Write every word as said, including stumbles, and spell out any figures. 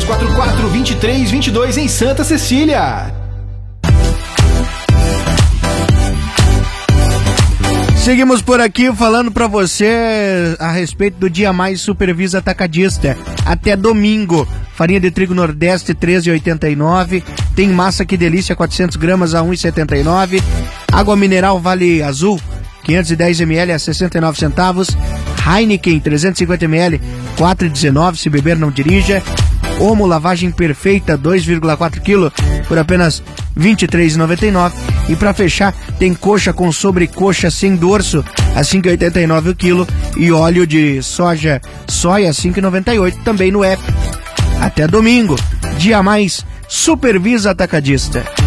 dois quatro quatro, dois três dois dois em Santa Cecília. Seguimos por aqui falando pra você a respeito do Dia Mais Supervisa Atacadista. Até domingo, farinha de trigo Nordeste treze reais e oitenta e nove centavos, tem massa Que Delícia quatrocentas gramas a um real e setenta e nove centavos, água mineral Vale Azul quinhentos e dez mililitros a sessenta e nove centavos, Heineken trezentos e cinquenta mililitros quatro reais e dezenove centavos, se beber não dirija. Omo lavagem perfeita dois vírgula quatro quilos por apenas vinte e três reais e noventa e nove centavos. E para fechar, tem coxa com sobrecoxa sem dorso a cinco reais e oitenta e nove centavos o quilo e óleo de soja soia a cinco reais e noventa e oito centavos também no app. Até domingo, Dia Mais Supervisa Atacadista.